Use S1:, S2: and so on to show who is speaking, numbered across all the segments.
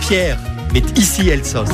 S1: Pierre mit Ici Elsass.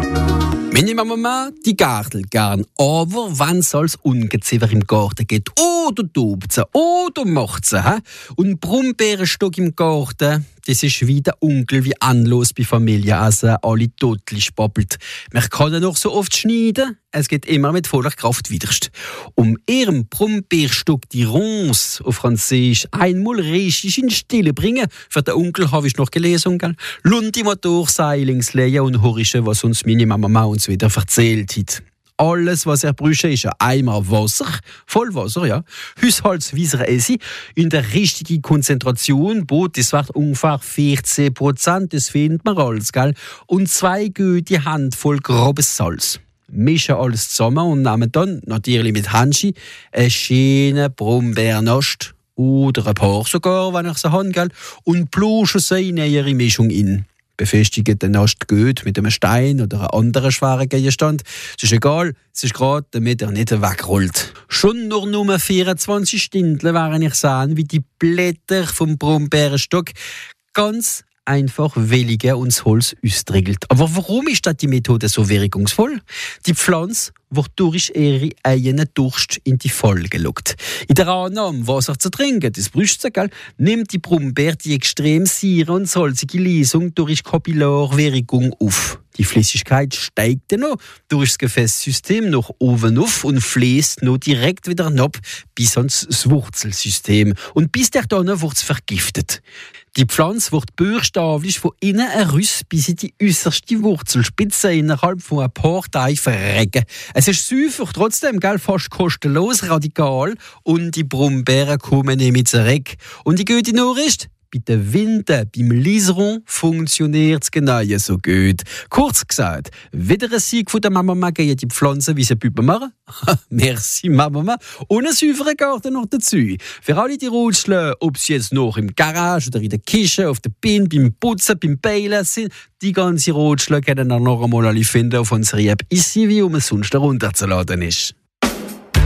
S2: Meine Mama, die gartelt gern, aber wann soll's Ungeziefer im Garten geht, oder tobt sie, oder macht sie, Und Brombeerenstock im Garten, das ist wie der Onkel, wie anlos bei Familienessen, alle totlich babbelt. Man kann ihn noch so oft schneiden, es geht immer mit voller Kraft widerst. Ihrem Brombeerstock die Ronce, auf Französisch, einmal richtig in Stille bringen, für den Onkel habe ich noch gelesen, gell? Lundi mal durch, Seilingslehen und horischen, was uns meine Mama uns wieder erzählt hat. Alles, was bräuchte, ist ein Eimer Wasser, voll Wasser, ja. Haushaltsweiser Essi, in der richtigen Konzentration, das wird ungefähr 14%, das findet man alles, gell. Und 2 gute Handvoll grobes Salz. Mischen alles zusammen und nehmen dann, natürlich mit Handschi, eine schöne Brombeernost oder ein paar sogar, wenn ich sie habe, gell, und pluschen sie in ihre Mischung in. Befestigen den Ast gut mit einem Stein oder einem anderen schweren Gegenstand. Es ist egal, es ist gerade, damit er nicht wegrollt. Schon nur 24 Stunden wären ich sehen, wie die Blätter vom Brombeerenstock ganz einfach welligen und das Holz austriegelt. Aber warum ist die Methode so wirkungsvoll? Die Pflanze wird durch ihre eigenen Durst in die Folge gelockt. In der Annahme, Wasser zu trinken, das braucht sie, gell, nimmt die Brombeere die extrem saure und salzige Lösung durch Kapillarwirkung auf. Die Flüssigkeit steigt dann noch durch das Gefäßsystem nach oben auf und fließt noch direkt wieder ab bis ans Wurzelsystem. Und bis dahin wird es vergiftet. Die Pflanze wird buchstäblich von innen heraus bis in die äußerste Wurzelspitze innerhalb von ein paar Tagen verrecken. Es ist süffig, trotzdem, gell, fast kostenlos, radikal und die Brombeeren kommen nicht mit zurück. Und die gute Nachricht? Bei den Winden, beim Liseron, funktioniert es genau so gut. Kurz gesagt, wieder ein Sieg von der Mama gegen die Pflanzen, wie sie Büben machen. Merci, Mama. Und einen sauberen Garten noch dazu. Für alle die Rutschler, ob sie jetzt noch im Garage oder in der Küche, auf der Bin, beim Putzen, beim Beilen sind, die ganze Rutschler können dann noch einmal alle finden auf unserer App Ici, wie es sonst herunterzuladen ist.